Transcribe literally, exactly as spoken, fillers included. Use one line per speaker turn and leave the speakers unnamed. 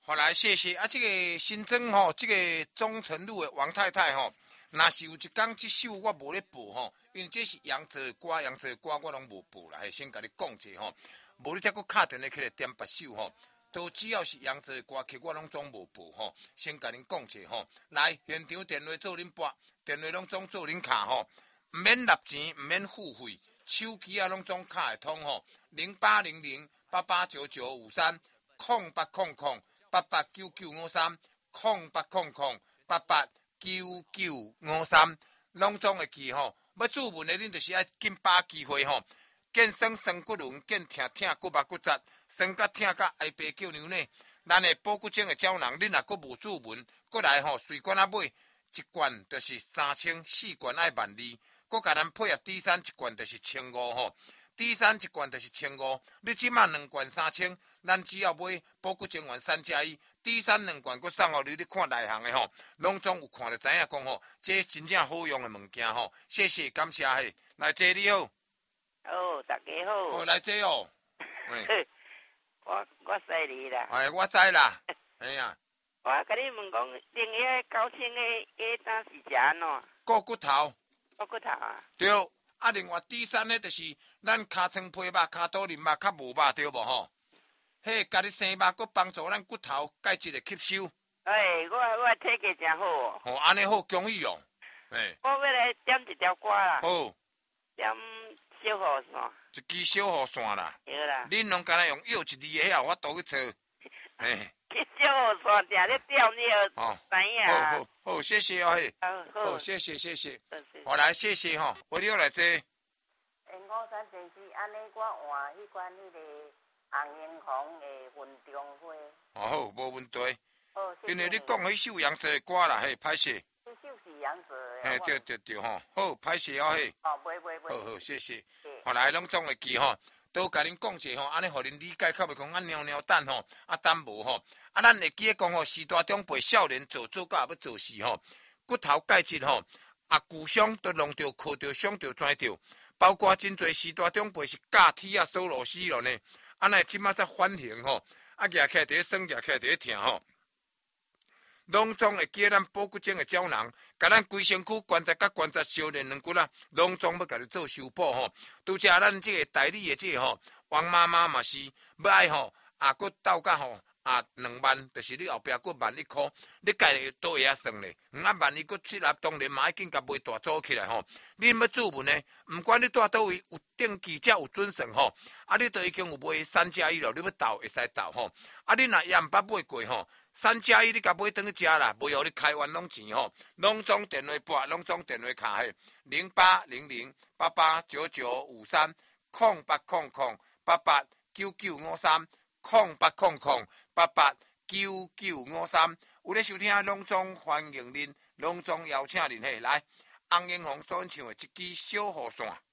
好来谢谢啊！这个新增吼，这个忠诚路的王太太吼，若是有一天这首我无咧报吼，因为这是杨泽的歌，杨泽的歌我拢无报啦，先甲你讲者吼，无你再搁敲电话起来点别首吼，都只要是杨泽的歌曲我拢总无报吼，先甲恁讲者吼，来现场电话做恁拨，电话拢总做恁敲吼，唔免纳钱，唔免付费，手机啊拢总敲会通吼，零八零零八八九九五三空八空空。八八九九五三空八空空八八九九五三，拢总会记吼。要注文的恁就是爱紧把机会吼。见生生骨轮，见疼疼骨目骨折，生甲疼甲挨白叫牛呢。咱的保骨精的胶囊，恁若阁无注文，过来吼随管啊买一罐就是三千，四罐爱万二，阁甲咱配合 D 三一罐就是千五吼。D 三一罐就是千五，你即满两罐三千。咱只要买保骨精丸三加一 ，D 三两罐，佮送互你，你看内行的吼，拢总有看就知影讲吼，这真正好用的物件吼。谢谢，感谢嘿，来坐你好。
哦，大家好。
哦，来坐哦。
我我识你啦。
哎，我知啦。哎呀。
我甲你问讲，另外九千的鸭蛋是食安怎？
骨骨头。
骨骨头啊。
对，啊，另外 D 三呢，就是咱尻川皮肉、骹肚鳞肉较无肉，对无吼？迄家己生肉，佮帮助咱骨头钙质的吸收。
哎，我我体格真好哦。
哦，安尼好，恭喜哦。哎。
我要来点一条歌啦。
好。
点小雨伞。
一支小雨伞啦。
对啦。
恁拢敢若用摇一字的遐，我倒去找。哎。
去小雨伞定咧钓你哦。知影。
好好好，谢谢哦嘿。
好
好，谢谢谢谢。我来谢谢吼，我了来坐。
诶，五三城市安尼我换迄款迄个。红英红的运动会。
哦好，无问题。
哦，
因为你讲迄首杨泽的歌啦，嘿，歹势。
迄首是杨泽的。
嘿，对对对吼，好，歹势哦嘿。
哦，袂袂袂。
好好，谢谢。后来拢总会记吼，都甲恁讲者吼，安尼互恁理解，较袂讲啊尿尿等吼，啊等无吼，啊咱会记得讲吼，时大中辈少年做做到也要做事吼，骨头钙质吼，啊骨伤都弄着靠着伤着拽着，包括真侪时大中辈是架铁啊索螺丝了呢。啊，那即马才反形吼，啊，举起来伫酸，举起来伫疼吼，拢总会记咱保骨精的胶囊，甲咱规身躯关节甲关节修炼两骨啦，拢总要甲你做修补吼。拄则咱即个代理的即个吼，王妈妈嘛是要爱吼，啊，佫斗甲吼。啊，两万就是你后壁佫万一箍，你家己都会晓算咧。啊，万一佫七粒，当然嘛要紧甲卖大组起来吼。你要注文呢，毋管你住倒位，有登记才有准算吼。啊，你都已经有买三加一了，你要斗会使斗吼。啊，你若也毋捌买过吼，三加一你甲买转去食啦，袂互你开冤枉钱吼。拢总电话拨，拢总电话卡嘿，零八零零八八九九五三空八空空八八九九五三空八空空。八八九九五三，有咧收听拢总欢迎恁，拢总邀请恁嘿来，红英红所唱的一支小雨伞。